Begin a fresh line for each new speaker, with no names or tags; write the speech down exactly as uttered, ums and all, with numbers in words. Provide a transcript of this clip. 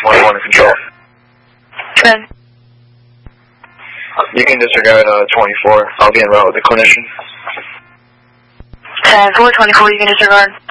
twenty-one in control.
ten.
You can disregard uh, twenty-four. I'll be en route with the clinician.
ten four, twenty-four, you can disregard.